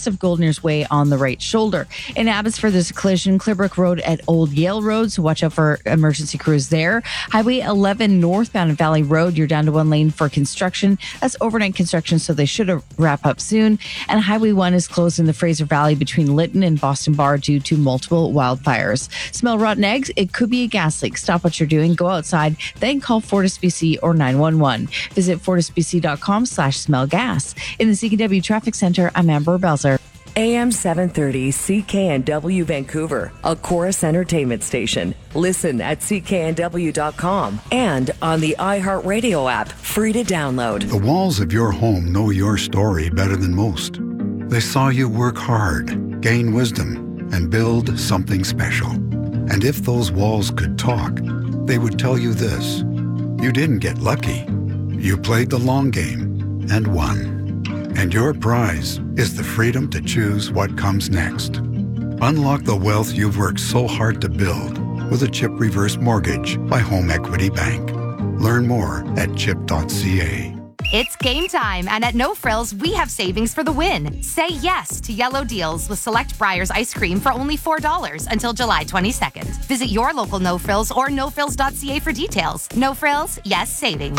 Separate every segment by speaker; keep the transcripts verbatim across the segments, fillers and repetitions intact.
Speaker 1: west of Goldner's Way on the right shoulder. In Abbotsford, there's a collision. Clearbrook Road at Old Yale Road, so watch out for emergency crews there. Highway eleven northbound at Valley Road, you're down to one lane for construction. That's overnight construction, so they should wrap up soon. And Highway one is closed in the Fraser Valley between Lytton and Boston Bar due to multiple wildfires. Smell rotten eggs? It could be a gas leak. Stop what you're doing, go outside, then call FortisBC or nine one one. Visit fortisbc.com slash smell gas. In the C K W Traffic Center, I'm Amber Belzer.
Speaker 2: A M seven thirty C K N W Vancouver, a Chorus Entertainment station. Listen at C K N W dot com and on the iHeartRadio app, free to download.
Speaker 3: The walls of your home know your story better than most. They saw you work hard, gain wisdom, and build something special. And if those walls could talk, they would tell you this. You didn't get lucky. You played the long game and won. And your prize is the freedom to choose what comes next. Unlock the wealth you've worked so hard to build with a CHIP reverse mortgage by Home Equity Bank. Learn more at chip dot c a.
Speaker 4: It's game time, and at No Frills, we have savings for the win. Say yes to yellow deals with select Breyers ice cream for only four dollars until July twenty-second. Visit your local No Frills or no frills dot c a for details. No Frills, yes savings.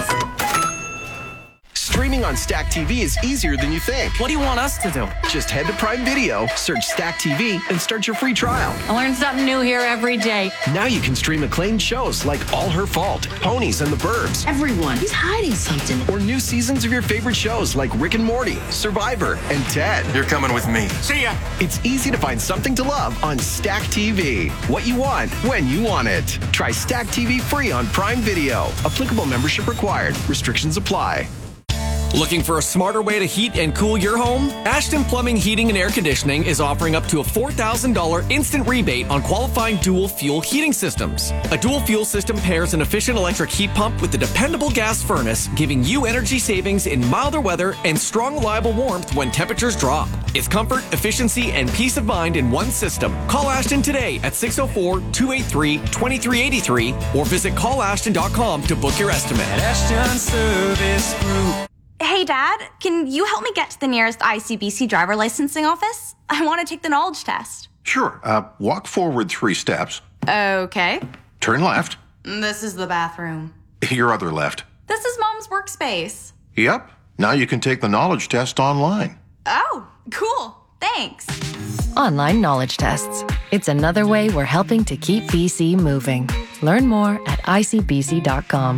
Speaker 5: Streaming on Stack T V is easier than you think.
Speaker 6: What do you want us to do?
Speaker 5: Just head to Prime Video, search Stack T V, and start your free trial.
Speaker 6: I learn something new here every day.
Speaker 5: Now you can stream acclaimed shows like All Her Fault, Ponies and the Burbs.
Speaker 6: Everyone, he's hiding something.
Speaker 5: Or new seasons of your favorite shows like Rick and Morty, Survivor, and Ted.
Speaker 7: You're coming with me.
Speaker 6: See ya.
Speaker 5: It's easy to find something to love on Stack T V. What you want, when you want it. Try Stack T V free on Prime Video. Applicable membership required. Restrictions apply.
Speaker 8: Looking for a smarter way to heat and cool your home? Ashton Plumbing, Heating and Air Conditioning is offering up to a four thousand dollars instant rebate on qualifying dual fuel heating systems. A dual fuel system pairs an efficient electric heat pump with a dependable gas furnace, giving you energy savings in milder weather and strong, reliable warmth when temperatures drop. It's comfort, efficiency, and peace of mind in one system. Call Ashton today at six oh four, two eight three, two three eight three or visit call ashton dot com to book your estimate.
Speaker 9: Ashton Service Group.
Speaker 10: Hey, Dad, can you help me get to the nearest I C B C driver licensing office? I want to take the knowledge test.
Speaker 11: Sure. Uh, walk forward three steps.
Speaker 10: Okay.
Speaker 11: Turn left.
Speaker 10: This is the bathroom.
Speaker 11: Your other left.
Speaker 10: This is Mom's workspace.
Speaker 11: Yep. Now you can take the knowledge test online.
Speaker 10: Oh, cool. Thanks.
Speaker 2: Online knowledge tests. It's another way we're helping to keep B C moving. Learn more at I C B C dot com.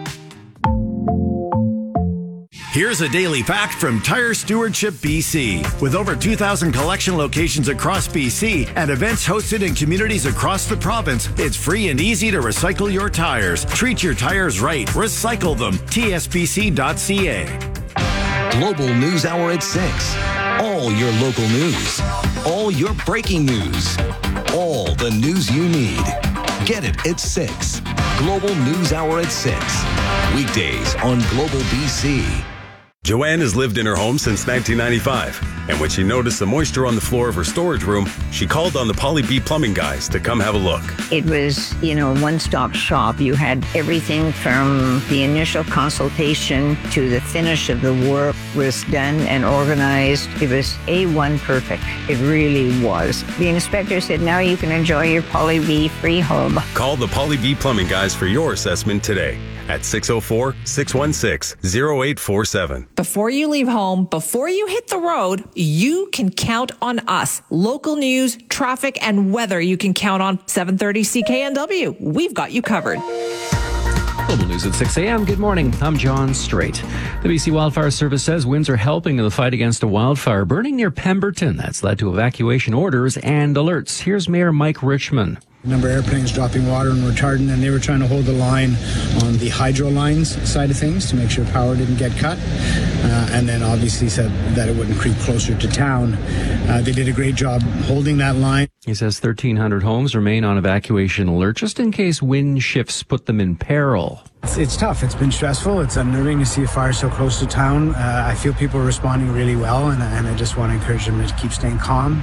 Speaker 12: Here's a daily fact from Tire Stewardship B C. With over two thousand collection locations across B C and events hosted in communities across the province, it's free and easy to recycle your tires. Treat your tires right. Recycle them. T S B C dot c a.
Speaker 13: Global News Hour at six. All your local news. All your breaking news. All the news you need. Get it at six. Global News Hour at six. Weekdays on Global B C.
Speaker 14: Joanne has lived in her home since nineteen ninety-five, and when she noticed the moisture on the floor of her storage room, she called on the Polly B Plumbing guys to come have a look.
Speaker 15: It was, you know, one-stop shop. You had everything from the initial consultation to the finish of the work was done and organized. It was A one perfect. It really was. The inspector said, now you can enjoy your Polly B free home.
Speaker 14: Call the Polly B Plumbing guys for your assessment today at six oh four, six one six, oh eight four seven.
Speaker 16: Before you leave home, before you hit the road, you can count on us. Local news, traffic, and weather you can count on. seven thirty C K N W. We've got you covered.
Speaker 17: Global News at six a.m. Good morning. I'm John Strait. The B C Wildfire Service says winds are helping in the fight against a wildfire burning near Pemberton. That's led to evacuation orders and alerts. Here's Mayor Mike Richmond.
Speaker 18: A number of airplanes dropping water and retardant, and they were trying to hold the line on the hydro lines side of things to make sure power didn't get cut, uh, and then obviously said that it wouldn't creep closer to town. Uh, they did a great job holding that line.
Speaker 17: He says thirteen hundred homes remain on evacuation alert just in case wind shifts put them in peril.
Speaker 18: It's, it's tough. It's been stressful. It's unnerving to see a fire so close to town. Uh, I feel people are responding really well, and, and I just want to encourage them to keep staying calm.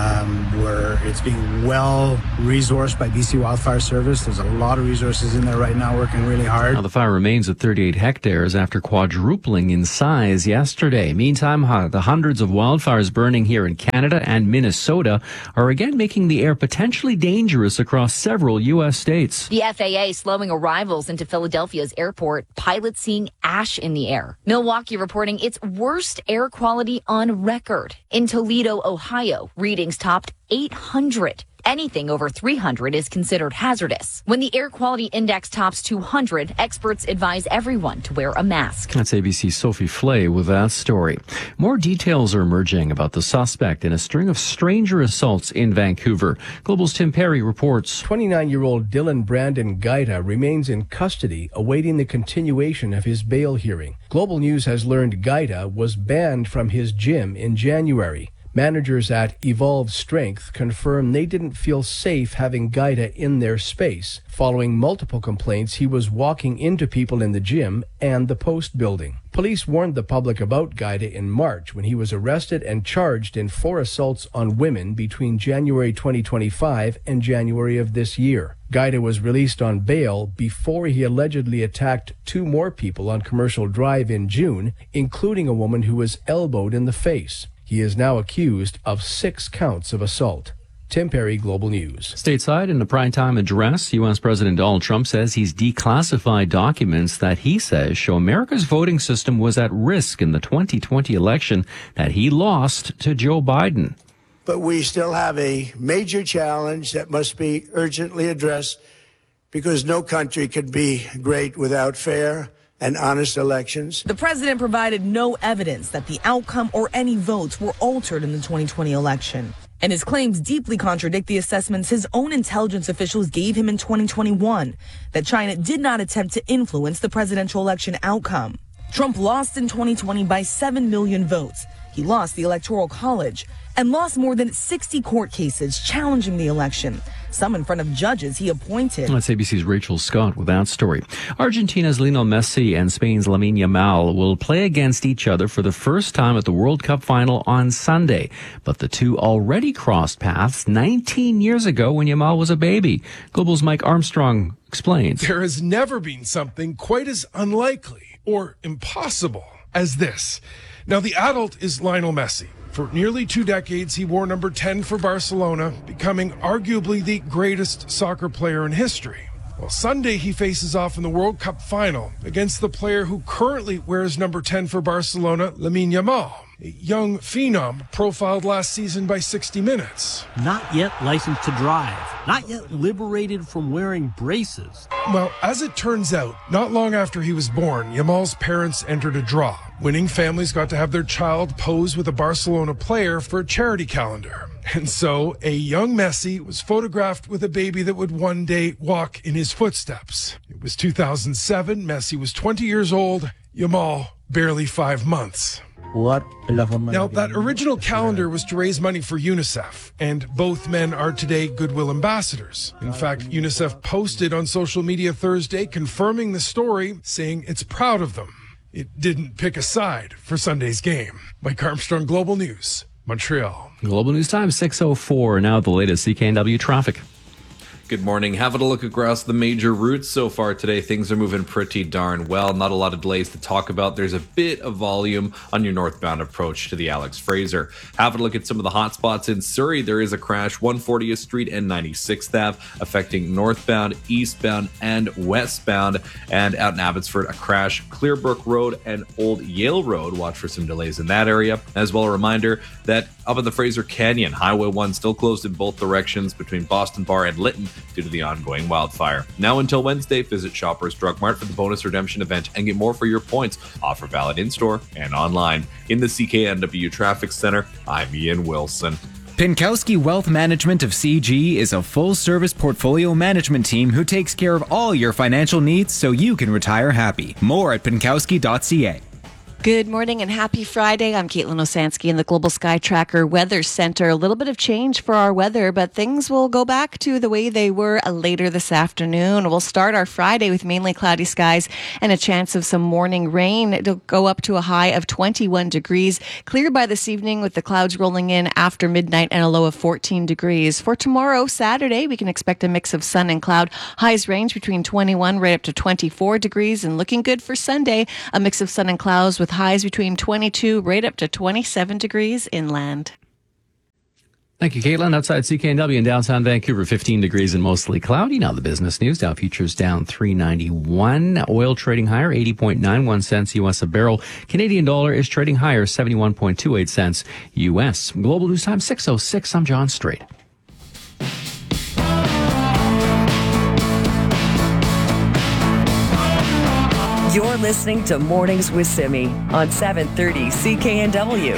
Speaker 18: Um, where it's being well resourced by B C Wildfire Service. There's a lot of resources in there right now working really hard.
Speaker 17: Now, the fire remains at thirty-eight hectares after quadrupling in size yesterday. Meantime, the hundreds of wildfires burning here in Canada and Minnesota are again making the air potentially dangerous across several U S states.
Speaker 7: The F A A slowing arrivals into Philadelphia's airport, pilots seeing ash in the air. Milwaukee reporting its worst air quality on record. In Toledo, Ohio, readings topped eight hundred. Anything over three hundred is considered hazardous. When the air quality index tops two hundred, experts advise everyone to wear a mask.
Speaker 17: That's A B C's Sophie Flay with that story. More details are emerging about the suspect in a string of stranger assaults in Vancouver. Global's Tim Perry reports.
Speaker 19: twenty-nine-year-old Dylan Brandon Gaida remains in custody, awaiting the continuation of his bail hearing. Global News has learned Gaida was banned from his gym in January. Managers at Evolve Strength confirm they didn't feel safe having Gaida in their space. Following multiple complaints, he was walking into people in the gym and the Post building. Police warned the public about Gaida in March when he was arrested and charged in four assaults on women between January twenty twenty-five and January of this year. Gaida was released on bail before he allegedly attacked two more people on Commercial Drive in June, including a woman who was elbowed in the face. He is now accused of six counts of assault. Tim Perry, Global News.
Speaker 17: Stateside in the primetime address, U S President Donald Trump says he's declassified documents that he says show America's voting system was at risk in the twenty twenty election that he lost to Joe Biden.
Speaker 20: But we still have a major challenge that must be urgently addressed because no country could be great without fair and honest elections.
Speaker 21: The president provided no evidence that the outcome or any votes were altered in the twenty twenty election. And his claims deeply contradict the assessments his own intelligence officials gave him in twenty twenty-one, that China did not attempt to influence the presidential election outcome. Trump lost in twenty twenty by seven million votes. He lost the Electoral College and lost more than sixty court cases challenging the election, some in front of judges he appointed.
Speaker 17: That's A B C's Rachel Scott with that story. Argentina's Lionel Messi and Spain's Lamine Yamal will play against each other for the first time at the World Cup final on Sunday. But the two already crossed paths nineteen years ago when Yamal was a baby. Global's Mike Armstrong explains.
Speaker 22: There has never been something quite as unlikely or impossible as this. Now, the adult is Lionel Messi. For nearly two decades, he wore number ten for Barcelona, becoming arguably the greatest soccer player in history. Well, Sunday he faces off in the World Cup final against the player who currently wears number ten for Barcelona, Lamine Yamal, a young phenom profiled last season by sixty minutes.
Speaker 23: Not yet licensed to drive, not yet liberated from wearing braces.
Speaker 22: Well, as it turns out, not long after he was born, Yamal's parents entered a draw. Winning families got to have their child pose with a Barcelona player for a charity calendar. And so, a young Messi was photographed with a baby that would one day walk in his footsteps. It was two thousand seven, Messi was twenty years old, Yamal barely five months.
Speaker 23: What?
Speaker 22: Now, that original calendar was to raise money for UNICEF, and both men are today Goodwill ambassadors. In fact, UNICEF posted on social media Thursday confirming the story, saying it's proud of them. It didn't pick a side for Sunday's game. Mike Armstrong, Global News, Montreal.
Speaker 17: Global News Time, six oh four. Now the latest C K N W traffic.
Speaker 24: Good morning. Having a look across the major routes so far today, things are moving pretty darn well. Not a lot of delays to talk about. There's a bit of volume on your northbound approach to the Alex Fraser. Having a look at some of the hot spots in Surrey, there is a crash one fortieth Street and ninety-sixth Avenue affecting northbound, eastbound, and westbound. And out in Abbotsford, a crash Clearbrook Road and Old Yale Road. Watch for some delays in that area. As well, a reminder that up in the Fraser Canyon, Highway one still closed in both directions between Boston Bar and Lytton due to the ongoing wildfire. Now until Wednesday, visit Shoppers Drug Mart for the bonus redemption event and get more for your points. Offer valid in-store and online. In the C K N W Traffic Center, I'm Ian Wilson.
Speaker 25: Pinkowski Wealth Management of C G is a full-service portfolio management team who takes care of all your financial needs so you can retire happy. More at pinkowski dot c a.
Speaker 1: Good morning and happy Friday. I'm Caitlin Osansky in the Global Sky Tracker Weather Center. A little bit of change for our weather, but things will go back to the way they were later this afternoon. We'll start our Friday with mainly cloudy skies and a chance of some morning rain. It'll go up to a high of twenty-one degrees. Clear by this evening with the clouds rolling in after midnight and a low of fourteen degrees. For tomorrow, Saturday, we can expect a mix of sun and cloud. Highs range between twenty-one right up to twenty-four degrees, and looking good for Sunday, a mix of sun and clouds with highs between twenty-two right up to twenty-seven degrees inland.
Speaker 17: Thank you, Caitlin. Outside C K N W in downtown Vancouver, fifteen degrees and mostly cloudy. Now the business news. Dow futures down three ninety-one. Oil trading higher, eighty point nine one cents U S a barrel. Canadian dollar is trading higher, seventy-one point two eight cents U S. Global News Time six oh six. I'm John Strait.
Speaker 2: You're listening to Mornings with Simi on seven thirty C K N W.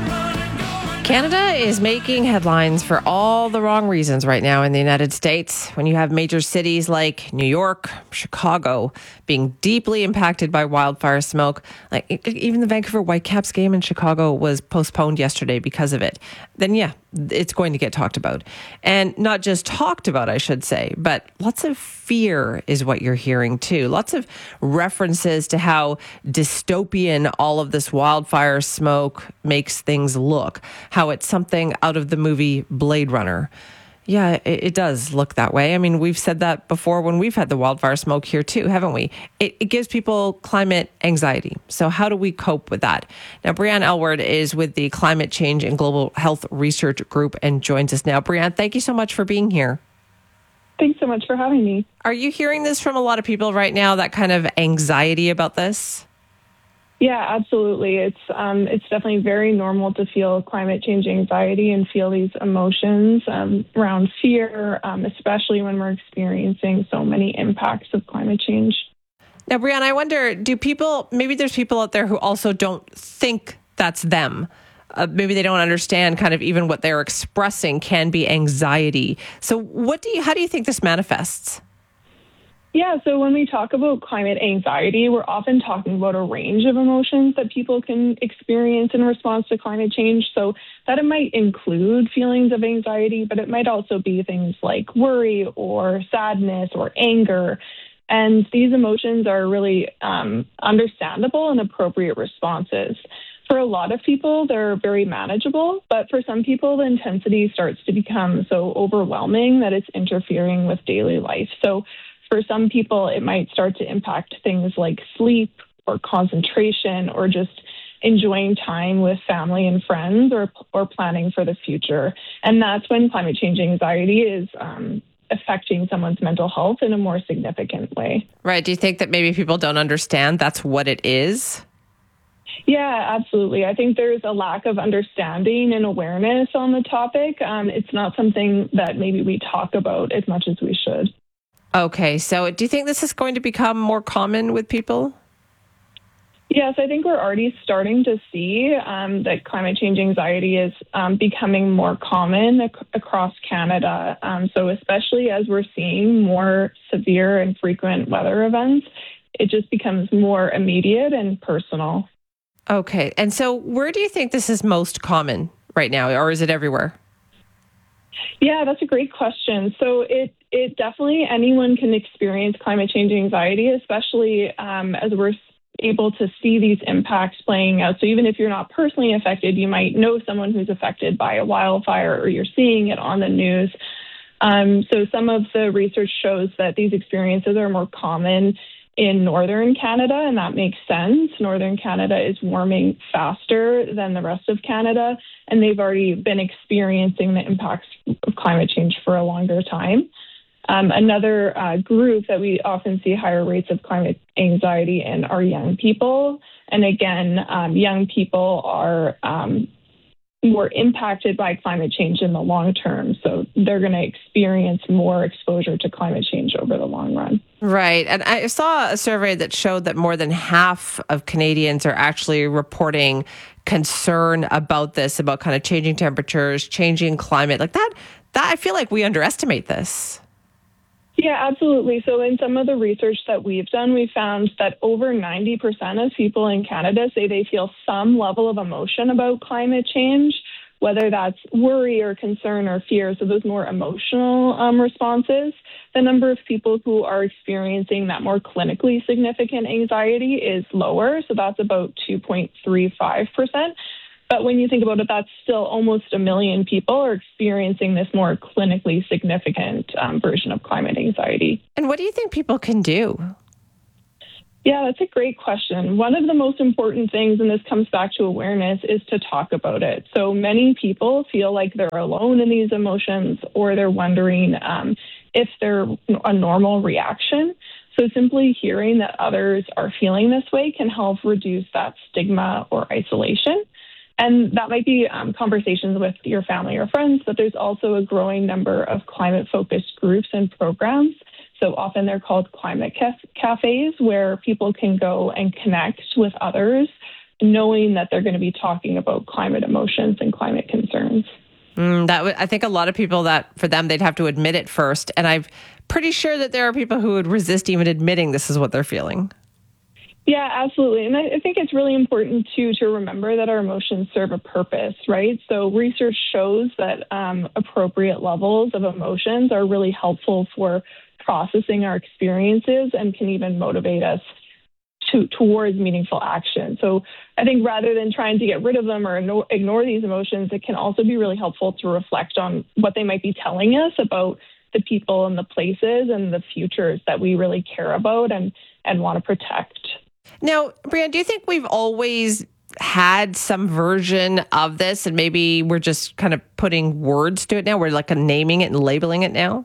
Speaker 3: Canada is making headlines for all the wrong reasons right now in the United States. When you have major cities like New York, Chicago being deeply impacted by wildfire smoke, like even the Vancouver Whitecaps game in Chicago was postponed yesterday because of it, then yeah, it's going to get talked about. And not just talked about, I should say, but lots of fear is what you're hearing too. Lots of references to how dystopian all of this wildfire smoke makes things look, how it's something out of the movie Blade Runner. Yeah, it, it does look that way. I mean, we've said that before when we've had the wildfire smoke here too, haven't we? It, it gives people climate anxiety. So how do we cope with that? Now, Brianne Elward is with the Climate Change and Global Health Research Group and joins us now. Brianne, thank you so much for being here.
Speaker 4: Thanks so much for having me.
Speaker 3: Are you hearing this from a lot of people right now, that kind of anxiety about this?
Speaker 4: Yeah, absolutely. It's um, it's definitely very normal to feel climate change anxiety and feel these emotions um, around fear, um, especially when we're experiencing so many impacts of climate change.
Speaker 3: Now, Brianne, I wonder, do people, maybe there's people out there who also don't think that's them. Uh, maybe they don't understand kind of even what they're expressing can be anxiety. So what do you, how do you think this manifests?
Speaker 4: Yeah, so when we talk about climate anxiety, we're often talking about a range of emotions that people can experience in response to climate change. So that it might include feelings of anxiety, but it might also be things like worry or sadness or anger. And these emotions are really um, understandable and appropriate responses. For a lot of people, they're very manageable, but for some people, the intensity starts to become so overwhelming that it's interfering with daily life. So for some people, it might start to impact things like sleep or concentration or just enjoying time with family and friends or or planning for the future. And that's when climate change anxiety is um, affecting someone's mental health in a more significant way.
Speaker 3: Right. Do you think that maybe people don't understand that's what it is?
Speaker 4: Yeah, absolutely. I think there's a lack of understanding and awareness on the topic. Um, it's not something that maybe we talk about as much as we should.
Speaker 3: Okay, so do you think this is going to become more common with people?
Speaker 4: Yes, I think we're already starting to see um, that climate change anxiety is um, becoming more common ac- across Canada. Um, so especially as we're seeing more severe and frequent weather events, it just becomes more immediate and personal.
Speaker 3: Okay, and so where do you think this is most common right now, or is it everywhere?
Speaker 4: Yeah, that's a great question. So it it definitely, anyone can experience climate change anxiety, especially um, as we're able to see these impacts playing out. So even if you're not personally affected, you might know someone who's affected by a wildfire or you're seeing it on the news. Um, so some of the research shows that these experiences are more common in northern Canada, and that makes sense. Northern Canada is warming faster than the rest of Canada, and they've already been experiencing the impacts of climate change for a longer time. Um, another uh, group that we often see higher rates of climate anxiety in are young people. And again, um, young people are um, more impacted by climate change in the long term. So they're going to experience more exposure to climate change over the long run.
Speaker 3: Right. And I saw a survey that showed that more than half of Canadians are actually reporting concern about this, about kind of changing temperatures, changing climate. Like that, that I feel like we underestimate this.
Speaker 4: Yeah, absolutely. So in some of the research that we've done, we found that over ninety percent of people in Canada say they feel some level of emotion about climate change, whether that's worry or concern or fear. So those more emotional um, responses. The number of people who are experiencing that more clinically significant anxiety is lower. So that's about two point three five percent. But when you think about it, that's still almost a million people are experiencing this more clinically significant um, version of climate anxiety.
Speaker 3: And what do you think people can do?
Speaker 4: Yeah, that's a great question. One of the most important things, and this comes back to awareness, is to talk about it. So many people feel like they're alone in these emotions, or they're wondering um, if they're a normal reaction. So simply hearing that others are feeling this way can help reduce that stigma or isolation. And that might be um, conversations with your family or friends, but there's also a growing number of climate-focused groups and programs. So often they're called climate caf- cafes, where people can go and connect with others, knowing that they're going to be talking about climate emotions and climate concerns.
Speaker 3: Mm, that w- I think a lot of people that for them, they'd have to admit it first. And I'm pretty sure that there are people who would resist even admitting this is what they're feeling.
Speaker 4: Yeah, absolutely. And I think it's really important, too, to remember that our emotions serve a purpose, right? So research shows that um, appropriate levels of emotions are really helpful for processing our experiences and can even motivate us to, towards meaningful action. So I think rather than trying to get rid of them or ignore these emotions, it can also be really helpful to reflect on what they might be telling us about the people and the places and the futures that we really care about and, and want to protect.
Speaker 3: Now, Brianne, do you think we've always had some version of this and maybe we're just kind of putting words to it now? We're like naming it and labeling it now?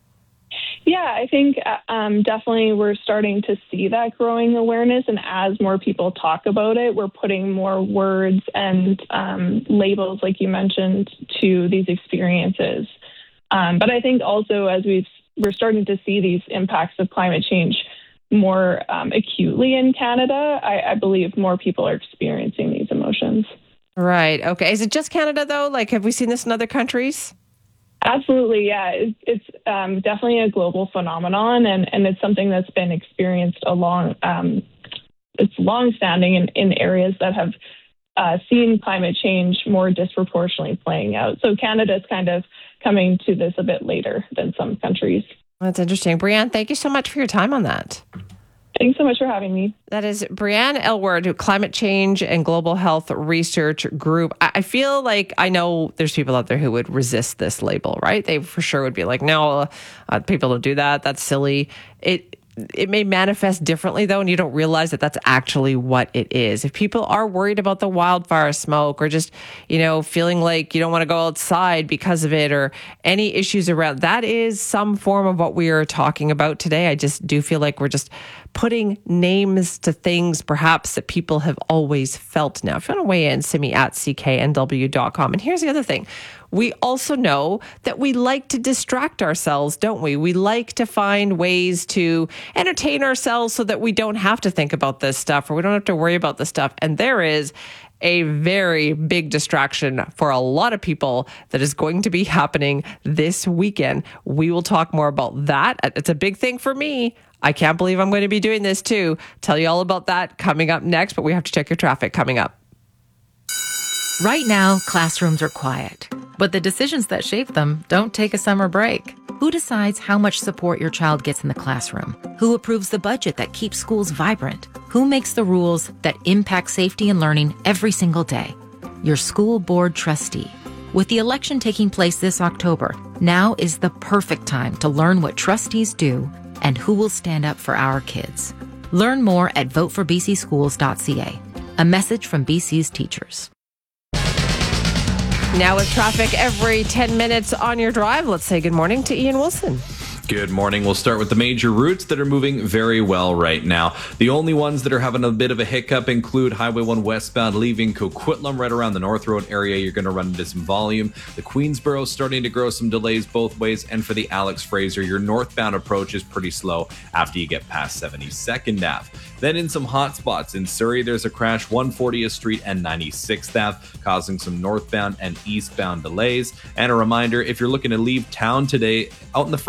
Speaker 4: Yeah, I think um, definitely we're starting to see that growing awareness. And as more people talk about it, we're putting more words and um, labels, like you mentioned, to these experiences. Um, but I think also as we've, we're starting to see these impacts of climate change more um, acutely in Canada, I, I believe more people are experiencing these emotions.
Speaker 3: Right. Okay. Is it just Canada, though? Like, have we seen this in other countries?
Speaker 4: Absolutely, yeah. It's, it's um, definitely a global phenomenon, and, and it's something that's been experienced along, um, it's longstanding in, in areas that have uh, seen climate change more disproportionately playing out. So Canada's kind of coming to this a bit later than some countries.
Speaker 3: That's interesting. Brianne, thank you so much for your time on that.
Speaker 4: Thanks so much for having me.
Speaker 3: That is Brianne Elward, Climate Change and Global Health Research Group. I feel like I know there's people out there who would resist this label, right? They for sure would be like, no, uh, people don't do that. That's silly. It It may manifest differently, though, and you don't realize that that's actually what it is. If people are worried about the wildfire smoke or just, you know, feeling like you don't want to go outside because of it or any issues around, that is some form of what we are talking about today. I just do feel like we're just putting names to things perhaps that people have always felt now. If you want to weigh in, send me at c k n w dot com. And here's the other thing. We also know that we like to distract ourselves, don't we? We like to find ways to entertain ourselves so that we don't have to think about this stuff or we don't have to worry about this stuff. And there is a very big distraction for a lot of people that is going to be happening this weekend. We will talk more about that. It's a big thing for me. I can't believe I'm going to be doing this too. Tell you all about that coming up next, but we have to check your traffic coming up.
Speaker 5: Right now, classrooms are quiet, but the decisions that shape them don't take a summer break. Who decides how much support your child gets in the classroom? Who approves the budget that keeps schools vibrant? Who makes the rules that impact safety and learning every single day? Your school board trustee. With the election taking place this October, now is the perfect time to learn what trustees do and who will stand up for our kids. Learn more at vote for b c schools dot c a. A message from B C's teachers.
Speaker 3: Now with traffic every ten minutes on your drive, let's say good morning to Ian Wilson.
Speaker 24: Good morning. We'll start with the major routes that are moving very well right now. The only ones that are having a bit of a hiccup include Highway one westbound leaving Coquitlam right around the North Road area. You're going to run into some volume. The Queensboro starting to grow some delays both ways. And for the Alex Fraser, your northbound approach is pretty slow after you get past seventy-second Ave. Then in some hot spots in Surrey, there's a crash one fortieth Street and ninety-sixth Ave, causing some northbound and eastbound delays. And a reminder, if you're looking to leave town today, out in the Fraser Canyon,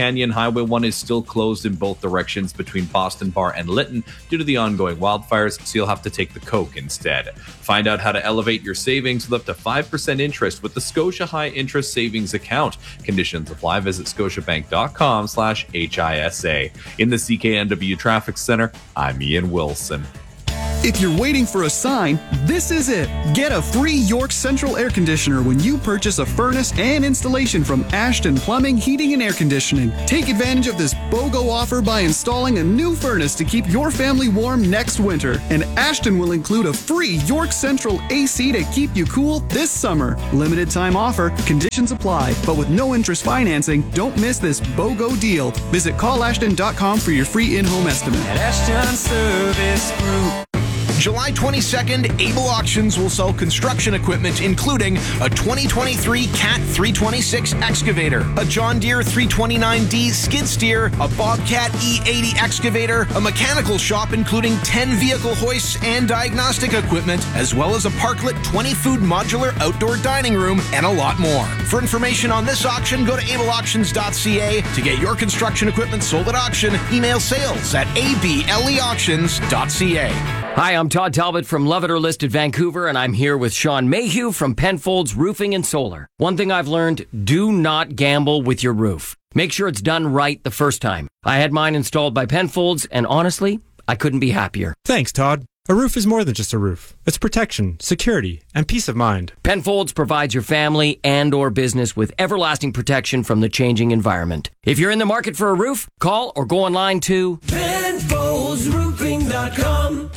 Speaker 24: Canyon. Highway one is still closed in both directions between Boston Bar and Lytton due to the ongoing wildfires, so you'll have to take the Coke instead. Find out how to elevate your savings with up to five percent interest with the Scotia High Interest Savings Account. Conditions apply. Visit scotiabank.com slash HISA. In the C K N W Traffic Center, I'm Ian Wilson.
Speaker 6: If you're waiting for a sign, this is it. Get a free York Central air conditioner when you purchase a furnace and installation from Ashton Plumbing, Heating, and Air Conditioning. Take advantage of this BOGO offer by installing a new furnace to keep your family warm next winter. And Ashton will include a free York Central A C to keep you cool this summer. Limited time offer, conditions apply, but with no interest financing, don't miss this BOGO deal. Visit call ashton dot com for your free in-home estimate.
Speaker 8: At Ashton Service Group. July twenty-second, Able Auctions will sell construction equipment including a twenty twenty-three Cat three twenty-six excavator, a John Deere three twenty-nine D skid steer, a Bobcat E eighty excavator, a mechanical shop including ten vehicle hoists and diagnostic equipment, as well as a Parklet twenty food modular outdoor dining room, and a lot more. For information on this auction, go to able auctions dot c a. To get your construction equipment sold at auction, email sales at a b l e auctions dot c a.
Speaker 9: Hi, I'm Todd Talbot from Love It or List It Vancouver, and I'm here with Sean Mayhew from Penfolds Roofing and Solar. One thing I've learned, do not gamble with your roof. Make sure it's done right the first time. I had mine installed by Penfolds, and honestly, I couldn't be happier.
Speaker 10: Thanks, Todd. A roof is more than just a roof. It's protection, security, and peace of mind.
Speaker 9: Penfolds provides your family and or business with everlasting protection from the changing environment. If you're in the market for a roof, call or go online to
Speaker 8: Penfolds Roofing dot com.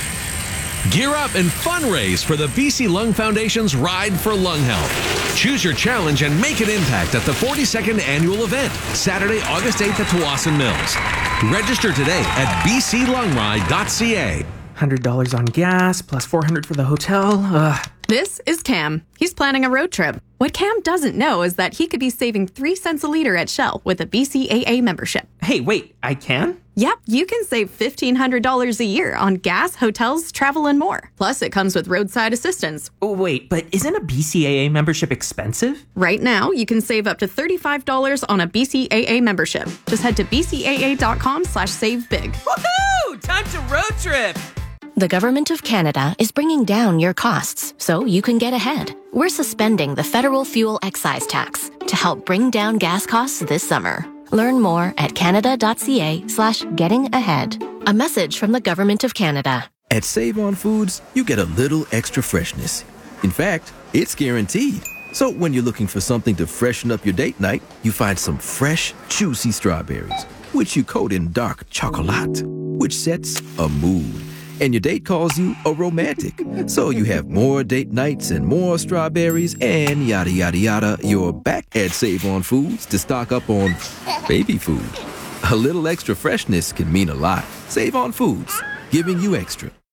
Speaker 11: Gear up and fundraise for the B C Lung Foundation's Ride for Lung Health. Choose your challenge and make an impact at the forty-second annual event, Saturday, August eighth at Tsawwassen Mills. Register today at b c lung ride dot c a.
Speaker 26: one hundred dollars on gas, plus four hundred dollars for the hotel. Ugh.
Speaker 27: This is Cam. He's planning a road trip. What Cam doesn't know is that he could be saving three cents a liter at Shell with a B C A A membership.
Speaker 26: Hey, wait, I can?
Speaker 27: Yep, you can save fifteen hundred dollars a year on gas, hotels, travel, and more. Plus, it comes with roadside assistance.
Speaker 26: Oh, wait, but isn't a B C A A membership expensive?
Speaker 27: Right now, you can save up to thirty-five dollars on a B C A A membership. Just head to b c a a dot com slash save big.
Speaker 26: Woohoo! Time to road trip!
Speaker 28: The Government of Canada is bringing down your costs so you can get ahead. We're suspending the federal fuel excise tax to help bring down gas costs this summer. Learn more at canada.ca slash getting ahead. A message from the Government of Canada.
Speaker 29: At Save On Foods, you get a little extra freshness. In fact, it's guaranteed. So when you're looking for something to freshen up your date night, you find some fresh, juicy strawberries, which you coat in dark chocolate, which sets a mood. And your date calls you a romantic. So you have more date nights and more strawberries and yada, yada, yada. You're back at Save On Foods to stock up on baby food. A little extra freshness can mean a lot. Save On Foods, giving you extra.